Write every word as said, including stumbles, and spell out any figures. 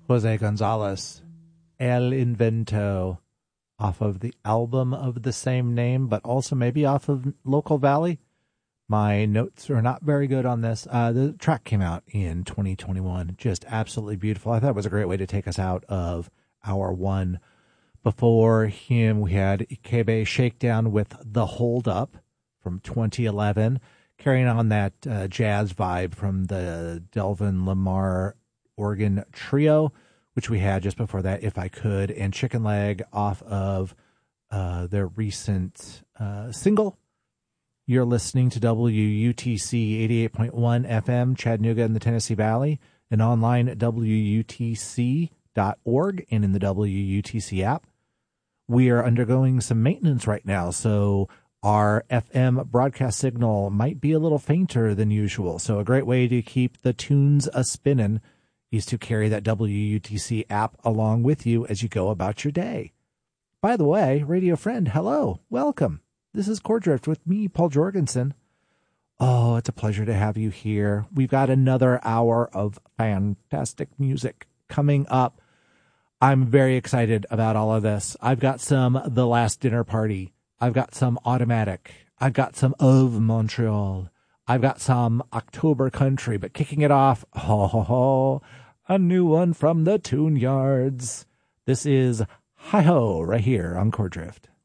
Jose Gonzalez, El Invento, off of the album of the same name, but also maybe off of Local Valley. My notes are not very good on this. Uh, the track came out in twenty twenty-one. Just absolutely beautiful. I thought it was a great way to take us out of hour one. Before him, we had Ikebe Shakedown with The Hold Up from twenty eleven, carrying on that uh, jazz vibe from the Delvin Lamar organ trio, which we had just before that, If I Could, and Chicken Leg off of uh, their recent uh, single. You're listening to W U T C eighty-eight point one F M, Chattanooga in the Tennessee Valley, and online at W U T C dot org and in the W U T C app. We are undergoing some maintenance right now, so our F M broadcast signal might be a little fainter than usual. So a great way to keep the tunes a-spinning is to carry that W U T C app along with you as you go about your day. By the way, radio friend, hello, welcome. This is Chord Drift with me, Paul Jorgensen. Oh, it's a pleasure to have you here. We've got another hour of fantastic music coming up. I'm very excited about all of this. I've got some The Last Dinner Party. I've got some Automatic. I've got some Of Montreal. I've got some October Country, but kicking it off, ho ho ho, a new one from the Tune Yards. This is Hi Ho right here on Chord Drift.